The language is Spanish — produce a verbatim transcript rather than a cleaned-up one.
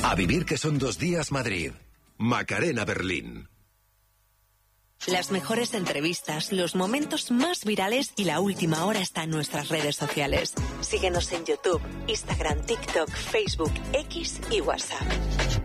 A vivir que son dos días Madrid. Macarena Berlín. Las mejores entrevistas, los momentos más virales y la última hora está en nuestras redes sociales. Síguenos en YouTube, Instagram, TikTok, Facebook, X y WhatsApp.